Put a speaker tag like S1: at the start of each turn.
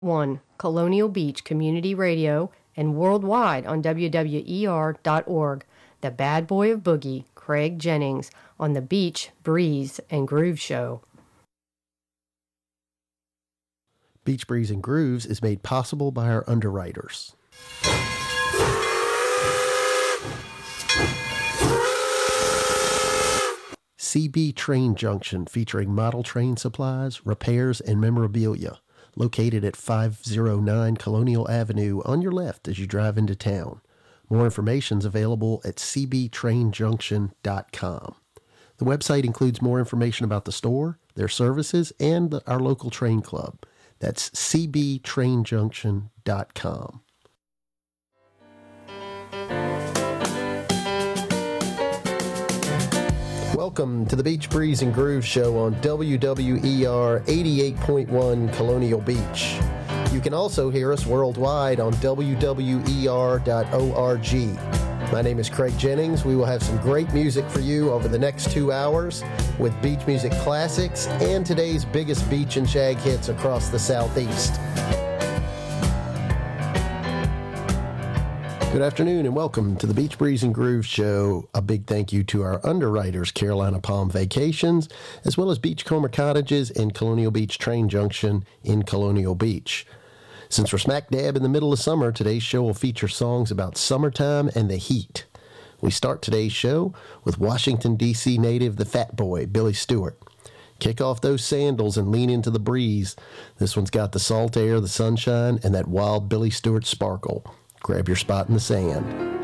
S1: 1 Colonial Beach Community Radio and worldwide on WWER.org. The bad boy of boogie, Craig Jennings, on the Beach, Breeze, and Groove Show.
S2: Beach Breeze and Grooves is made possible by our underwriters. CB Train Junction, featuring model train supplies, repairs, and memorabilia. Located at 509 Colonial Avenue on your left as you drive into town. More information is available at cbtrainjunction.com. The website includes more information about the store, their services, and our local train club. That's cbtrainjunction.com. Welcome to the Beach Breeze and Groove Show on WWER 88.1 Colonial Beach. You can also hear us worldwide on WWER.org. My name is Craig Jennings. We will have some great music for you over the next 2 hours with beach music classics and today's biggest beach and shag hits across the Southeast. Good afternoon and welcome to the Beach Breeze and Groove Show. A big thank you to our underwriters, Carolina Palm Vacations, as well as Beachcomber Cottages and Colonial Beach Train Junction in Colonial Beach. Since we're smack dab in the middle of summer, today's show will feature songs about summertime and the heat. We start today's show with Washington, D.C. native The Fat Boy, Billy Stewart. Kick off those sandals and lean into the breeze. This one's got the salt air, the sunshine, and that wild Billy Stewart sparkle. Grab your spot in the sand.